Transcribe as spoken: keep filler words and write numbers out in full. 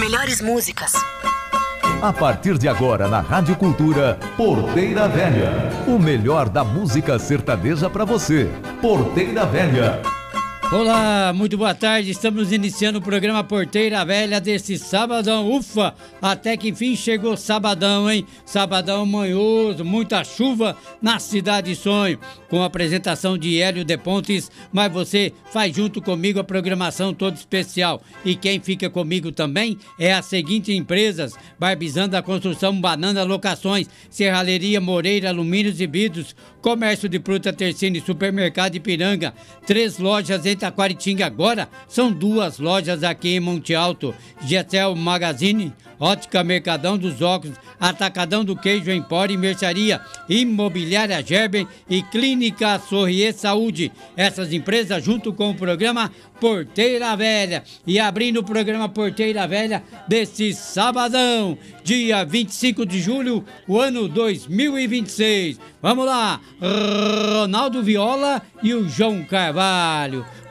melhores músicas. A partir de agora na Rádio Cultura, Porteira Velha. O melhor da música sertaneja para você. Porteira Velha. Olá, muito boa tarde. Estamos iniciando o programa Porteira Velha desse sabadão. Ufa, até que enfim chegou sabadão, hein? Sabadão manhoso, muita chuva na Cidade Sonho. Com a apresentação de Hélio de Pontes, mas você faz junto comigo a programação toda especial. E quem fica comigo também é as seguintes empresas: Barbizando a Construção, Banana Locações, Serralheria Moreira, Alumínios e Vidros, Comércio de Fruta Tercine, Supermercado Ipiranga, três lojas em Taquaritinga, agora são duas lojas aqui em Monte Alto. Getel Magazine, Ótica Mercadão dos Óculos, Atacadão do Queijo, Empório e Mercearia, Imobiliária Gerben e Clínica Sorrier Saúde. Essas empresas junto com o programa Porteira Velha. E abrindo o programa Porteira Velha desse sabadão, dia vinte e cinco de julho, o ano dois mil e vinte e seis. Vamos lá, Ronaldo Viola e o João Carvalho.